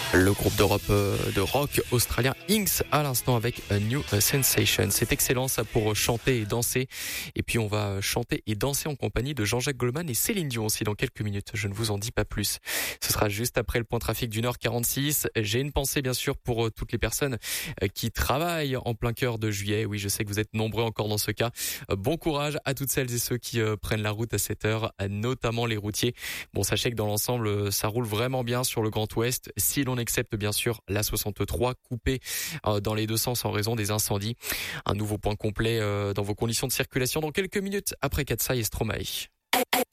Le groupe de rock australien Inks à l'instant avec A New Sensation. C'est excellent ça pour chanter et danser. Et puis on va chanter et danser en compagnie de Jean-Jacques Goldman et Céline Dion aussi dans quelques minutes. Je ne vous en dis pas plus. Ce sera juste après le point trafic du Nord 46. J'ai une pensée bien sûr pour toutes les personnes qui travaillent en plein cœur de juillet. Oui, je sais que vous êtes nombreux encore dans ce cas. Bon courage à toutes celles et ceux qui prennent la route à cette heure, notamment les routiers. Bon, sachez que dans l'ensemble, ça roule vraiment bien sur le Grand Ouest. Si l'on excepte bien sûr la 63 coupée dans les deux sens en raison des incendies. Un nouveau point complet dans vos conditions de circulation dans quelques minutes après Katsai et Stromae.